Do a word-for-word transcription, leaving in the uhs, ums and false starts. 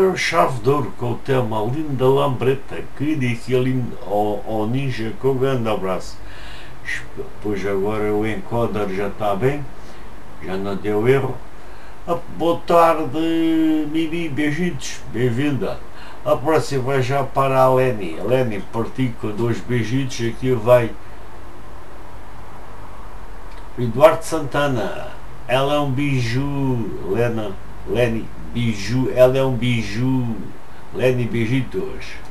era o Chave de Ouro com o tema Linda Lambreta, que disse ali ao, ao Ninja com um grande abraço. Pois agora o encoder já está bem, já não deu erro. Ah, boa tarde, Mimi, beijitos, bem-vinda. A próxima vai já para a Leni. A Leni partiu com dois beijitos, aqui vai Eduardo Santana. Ela é um biju, Lena, Leni, biju, ela é um biju. Leni, beijitos.